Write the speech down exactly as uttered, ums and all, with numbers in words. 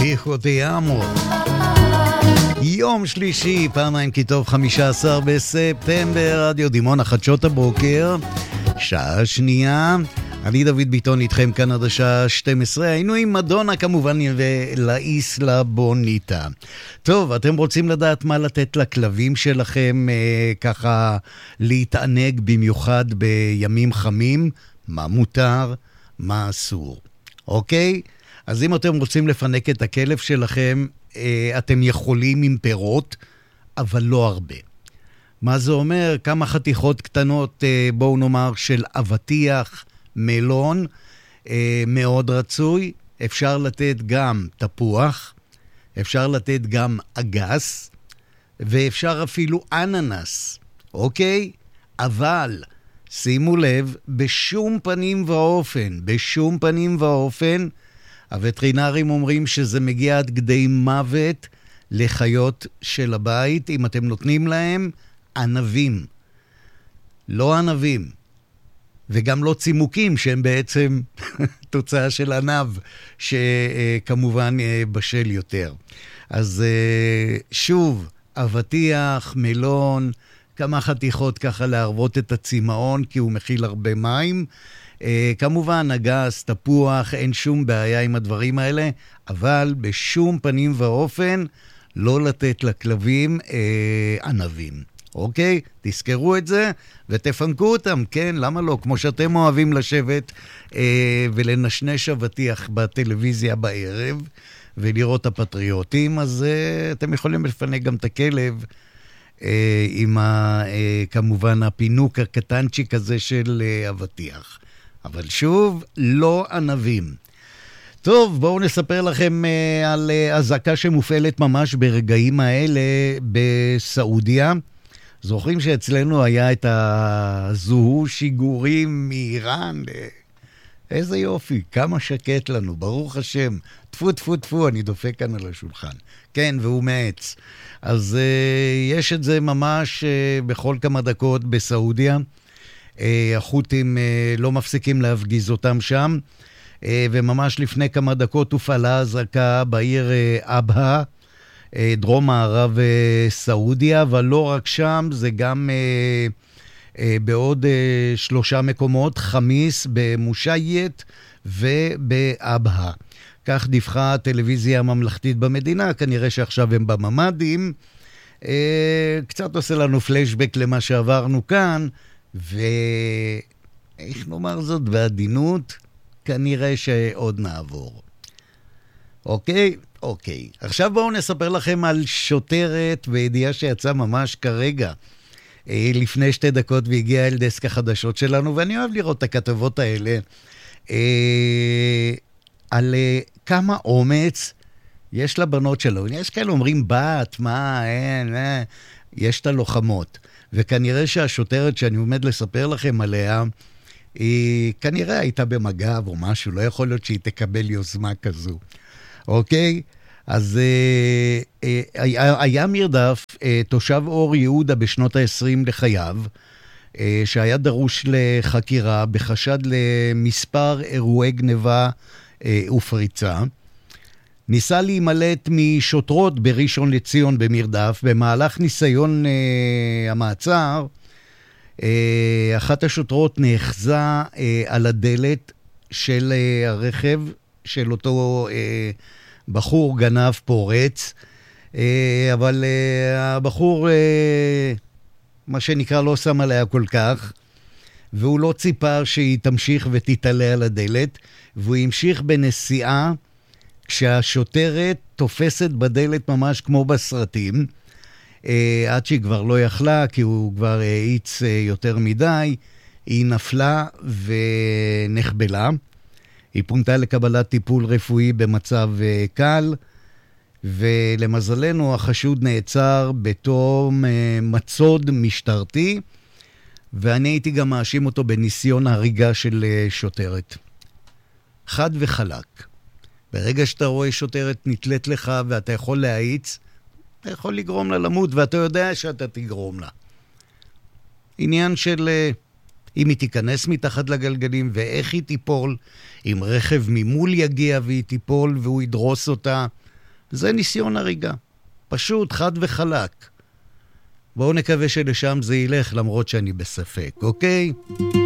דיחו תיאמו. יום שלישי, פעמיים כי טוב, חמישה עשר בספטמבר, רדיו דימונה, חדשות הבוקר, שעה שנייה. אני דוד ביטון איתכם כאן עד השעה שתים עשרה. היינו עם מדונה כמובן ולאיסלה בוניטה. טוב, אתם רוצים לדעת מה לתת לכלבים שלכם, אה, ככה להתענג במיוחד בימים חמים? מה מותר, מה אסור. אוקיי? אז אם אתם רוצים לפנק את הכלב שלכם, אה, אתם יכולים עם פירות, אבל לא הרבה. מה זה אומר? כמה חתיכות קטנות, אה, בואו נאמר, של אבטיח, מלון, אה, מאוד רצוי. אפשר לתת גם תפוח, אפשר לתת גם אגס, ואפשר אפילו אננס, אוקיי? אבל שימו לב, בשום פנים ואופן, בשום פנים ואופן, הווטרינרים אומרים שזה מגיע עד כדי מוות לחיות של הבית, אם אתם נותנים להם ענבים. לא ענבים. וגם לא צימוקים שהם בעצם תוצאה של ענב, שכמובן בשל יותר. אז שוב, אבטיח, מלון, כמה חתיכות ככה להרוות את הצמאון, כי הוא מכיל הרבה מים. כמובן, אגס, תפוח, אין שום בעיה עם הדברים האלה, אבל בשום פנים ואופן לא לתת לכלבים ענבים. אוקיי? תזכרו את זה ותפנקו אותם, כן? למה לא? כמו שאתם אוהבים לשבת אה, ולנשנש אבטיח בטלוויזיה בערב ולראות הפטריוטים, אז אה, אתם יכולים לפנק גם את הכלב אה, עם ה, אה, כמובן הפינוק הקטנצ'יק הזה של אה, אבטיח. אבל שוב, לא ענבים. טוב, בואו נספר לכם אה, על אה, הזעקה שמופעלת ממש ברגעים האלה בסעודיה. זוכרים שאצלנו היה את הזוהו שיגורים מאיראן? איזה יופי, כמה שקט לנו, ברוך השם. תפו תפו תפו, אני דופק כאן על השולחן. כן, והוא מעץ. אז uh, יש את זה ממש uh, בכל כמה דקות בסעודיה. Uh, החות'ים uh, לא מפסיקים להפגיז אותם שם. Uh, וממש לפני כמה דקות הופעלה הזעקה בעיר uh, אבהה, דרום מערב סעודיה, אבל לא רק שם, זה גם אה, אה, בעוד אה, שלושה מקומות, חמיס, במושייט ובאבהה. כך דיווחה הטלוויזיה הממלכתית במדינה, כנראה שעכשיו הם בממדים. אה, קצת עושה לנו פלשבק למה שעברנו כאן, ואיך נאמר זאת בעדינות, כנראה שעוד נעבור. אוקיי? אוקיי. עכשיו בואו נספר לכם על שוטרת בידיעה שיצאה ממש כרגע, אה, לפני שתי דקות, והגיעה אל דסק החדשות שלנו, ואני אוהב לראות את הכתבות האלה, אה, על אה, כמה אומץ יש לבנות שלו. יש כאלה אומרים, בת, מה, אין, אה, יש את הלוחמות. וכנראה שהשוטרת שאני עומד לספר לכם עליה, היא כנראה הייתה במג"ב או משהו, לא יכול להיות שהיא תקבל יוזמה כזו. אוקיי? אז אה, אה, היה, היה מרדף, אה, תושב אור יהודה בשנות ה-עשרים לחייו, אה, שהיה דרוש לחקירה בחשד למספר אירועי גניבה אה, ופריצה. ניסה להימלט משוטרות בראשון לציון במרדף. במהלך ניסיון אה, המעצר, אה, אחת השוטרות נאחזה אה, על הדלת של אה, הרכב של אותו אה, בחור גנב פורץ, אה, אבל אה, הבחור, אה, מה שנקרא, לא שם עליה כל כך, והוא לא ציפה שהיא תמשיך ותתעלה על הדלת, והוא המשיך בנסיעה כשהשוטרת תופסת בדלת ממש כמו בסרטים, אה, עד שהיא כבר לא יכלה, כי הוא כבר העיץ אה, יותר מדי, היא נפלה ונחבלה. היא פונתה לקבלת טיפול רפואי במצב uh, קל, ולמזלנו החשוד נעצר בתום uh, מצוד משטרתי, ואני הייתי גם מאשים אותו בניסיון הריגה של uh, שוטרת. חד וחלק. ברגע שאתה רואה שוטרת נתלת לך ואתה יכול להאיץ, אתה יכול לגרום לה למות, ואתה יודע שאתה תגרום לה. עניין של... Uh, אם היא תיכנס מתחת לגלגלים ואיך היא תיפול, אם רכב ממול יגיע והיא תיפול והוא ידרוס אותה, זה ניסיון הריגה. פשוט, חד וחלק. בואו נקווה שלשם זה ילך, למרות שאני בספק, אוקיי?